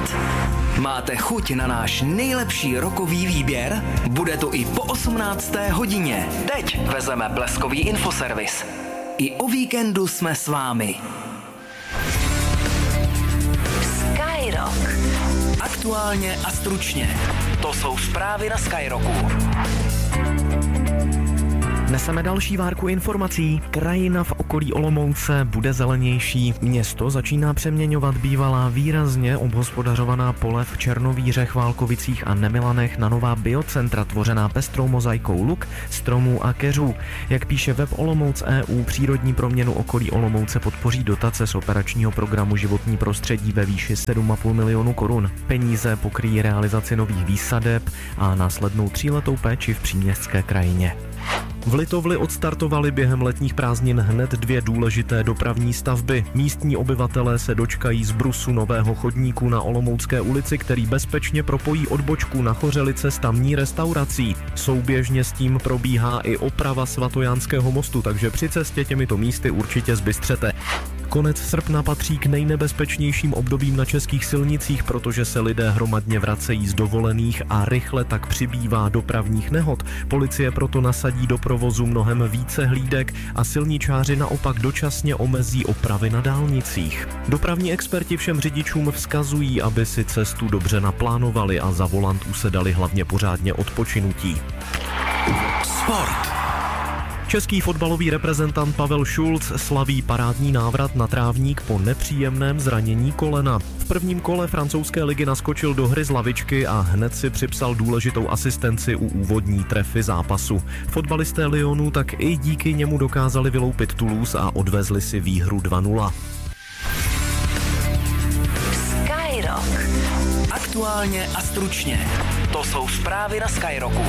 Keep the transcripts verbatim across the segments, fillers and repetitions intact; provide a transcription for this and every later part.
Hit. Máte chuť na náš nejlepší rockový výběr? Bude to i po osmnácté hodině. Teď vezeme bleskový infoservis. I o víkendu jsme s vámi. Skyrock. Aktuálně a stručně. To jsou zprávy na Skyrocku. Neseme další várku informací. Krajina v okolí Olomouce bude zelenější. Město začíná přeměňovat bývalá výrazně obhospodařovaná pole v Černovířech, Válkovicích a Nemilanech na nová biocentra tvořená pestrou mozaikou luk, stromů a keřů. Jak píše web Olomouc E U, přírodní proměnu okolí Olomouce podpoří dotace z operačního programu Životní prostředí ve výši sedm a půl milionu korun. Peníze pokryjí realizaci nových výsadeb a následnou tříletou péči v příměstské krajině. V Litovli odstartovaly během letních prázdnin hned dvě důležité dopravní stavby. Místní obyvatelé se dočkají zbrusu nového chodníku na Olomoucké ulici, který bezpečně propojí odbočku na Chořelice s tamní restaurací. Souběžně s tím probíhá i oprava Svatojánského mostu, takže při cestě těmito místy určitě zbystřete. Konec srpna patří k nejnebezpečnějším obdobím na českých silnicích, protože se lidé hromadně vracejí z dovolených a rychle tak přibývá dopravních nehod. Policie proto nasadí do provozu mnohem více hlídek a silničáři naopak dočasně omezí opravy na dálnicích. Dopravní experti všem řidičům vzkazují, aby si cestu dobře naplánovali a za volant usedali hlavně pořádně odpočinutí. Sport. Český fotbalový reprezentant Pavel Šulc slaví parádní návrat na trávník po nepříjemném zranění kolena. V prvním kole francouzské ligy naskočil do hry z lavičky a hned si připsal důležitou asistenci u úvodní trefy zápasu. Fotbalisté Lyonu tak i díky němu dokázali vyloupit Toulouse a odvezli si výhru dva nula. Skyrock. Aktuálně a stručně. To jsou zprávy na Skyrocku.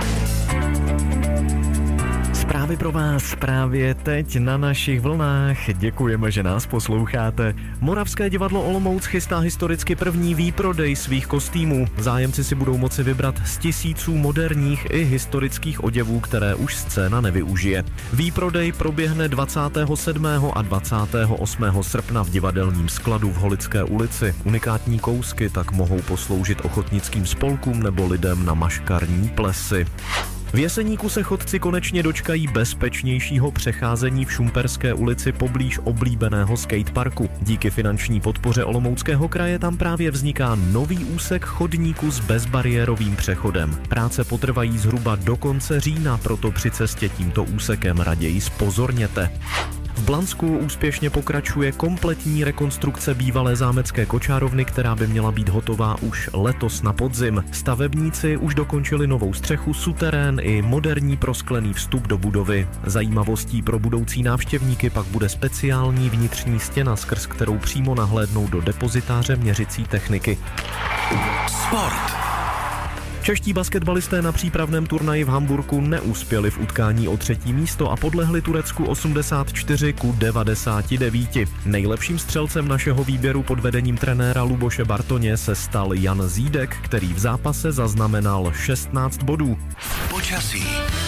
Zprávy pro vás právě teď na našich vlnách. Děkujeme, že nás posloucháte. Moravské divadlo Olomouc chystá historicky první výprodej svých kostýmů. Zájemci si budou moci vybrat z tisíců moderních i historických oděvů, které už scéna nevyužije. Výprodej proběhne dvacátého sedmého a dvacátého osmého srpna v divadelním skladu v Holické ulici. Unikátní kousky tak mohou posloužit ochotnickým spolkům nebo lidem na maškarní plesy. V Jeseníku se chodci konečně dočkají bezpečnějšího přecházení v Šumperské ulici poblíž oblíbeného skateparku. Díky finanční podpoře Olomouckého kraje tam právě vzniká nový úsek chodníku s bezbariérovým přechodem. Práce potrvají zhruba do konce října, proto při cestě tímto úsekem raději zpozorněte. V Blansku úspěšně pokračuje kompletní rekonstrukce bývalé zámecké kočárovny, která by měla být hotová už letos na podzim. Stavebníci už dokončili novou střechu, suterén i moderní prosklený vstup do budovy. Zajímavostí pro budoucí návštěvníky pak bude speciální vnitřní stěna, skrz kterou přímo nahlédnou do depozitáře měřicí techniky. Sport. Čeští basketbalisté na přípravném turnaji v Hamburku neuspěli v utkání o třetí místo a podlehli Turecku osmdesát čtyři ku devadesáti devíti. Nejlepším střelcem našeho výběru pod vedením trenéra Luboše Bartoně se stal Jan Zídek, který v zápase zaznamenal šestnáct bodů. Počasí.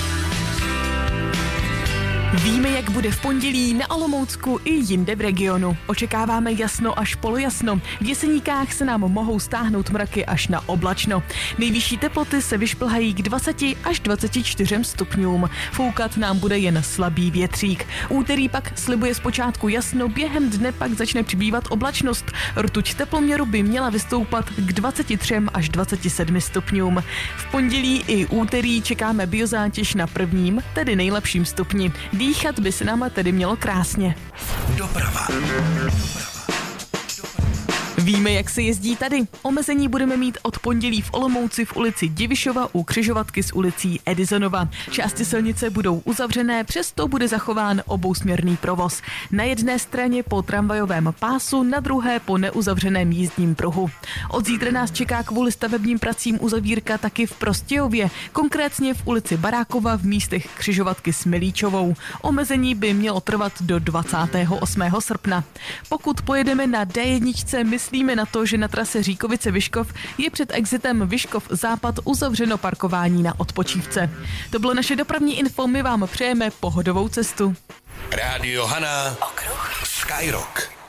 Víme, jak bude v pondělí na Olomoucku i jinde v regionu. Očekáváme jasno až polojasno. V Jeseníkách se nám mohou stáhnout mraky až na oblačno. Nejvyšší teploty se vyšplhají k dvaceti až dvaceti čtyřem stupňům. Foukat nám bude jen slabý větřík. Úterý pak slibuje zpočátku jasno, během dne pak začne přibývat oblačnost. Rtuť teploměru by měla vystoupat k dvaceti třem až dvaceti sedmi stupňům. V pondělí i úterý čekáme biozátěž na prvním, tedy nejlepším stupni. Dýchat by se nám tedy mělo krásně. Doprava. Víme, jak se jezdí tady. Omezení budeme mít od pondělí v Olomouci v ulici Divišova u křižovatky s ulicí Edisonova. Části silnice budou uzavřené, přesto bude zachován obousměrný provoz. Na jedné straně po tramvajovém pásu, na druhé po neuzavřeném jízdním pruhu. Od zítra nás čeká kvůli stavebním pracím uzavírka taky v Prostějově, konkrétně v ulici Barákova v místech křižovatky s Milíčovou. Omezení by mělo trvat do dvacátého osmého srpna. Pokud pojedeme na D jedna, myslíme na to, že na trase Říkovice-Vyškov je před exitem Vyškov Západ uzavřeno parkování na odpočívce. To bylo naše dopravní info, my vám přejeme pohodovou cestu. Rádio Hana. Okruh. Skyrock.